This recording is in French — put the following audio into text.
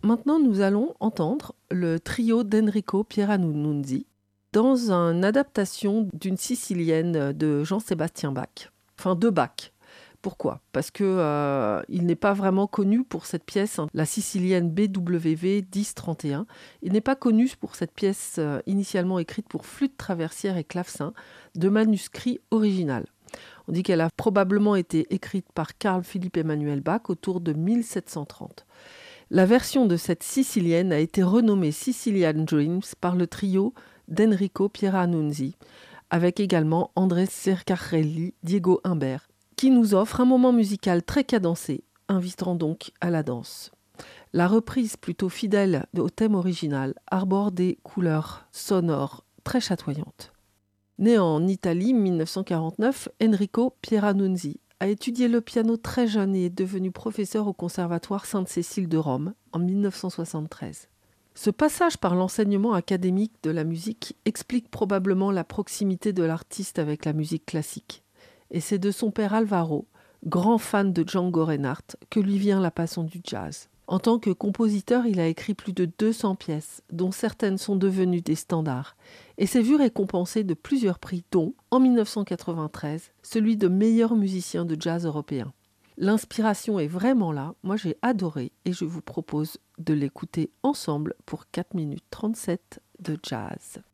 Maintenant, nous allons entendre le trio d'Enrico Pieranunzi dans une adaptation d'une sicilienne de Jean-Sébastien Bach, enfin de Bach. Pourquoi ? Parce que il n'est pas vraiment connu pour cette pièce, hein, la sicilienne BWV 1031. Il n'est pas connu pour cette pièce initialement écrite pour flûte traversière et clavecin de manuscrit original. On dit qu'elle a probablement été écrite par Carl Philipp Emanuel Bach autour de 1730. La version de cette sicilienne a été renommée Sicilian Dreams par le trio d'Enrico Pieranunzi, avec également André Ceccarelli, Diego Humbert, qui nous offre un moment musical très cadencé, invitant donc à la danse. La reprise plutôt fidèle au thème original arbore des couleurs sonores très chatoyantes. Né en Italie 1949, Enrico Pieranunzi a étudié le piano très jeune et est devenu professeur au Conservatoire Sainte-Cécile de Rome en 1973. Ce passage par l'enseignement académique de la musique explique probablement la proximité de l'artiste avec la musique classique. Et c'est de son père Alvaro, grand fan de Django Reinhardt, que lui vient la passion du jazz. En tant que compositeur, il a écrit plus de 200 pièces, dont certaines sont devenues des standards, et s'est vu récompensé de plusieurs prix, dont, en 1993, celui de meilleur musicien de jazz européen. L'inspiration est vraiment là, moi j'ai adoré, et je vous propose de l'écouter ensemble pour 4 minutes 37 de jazz.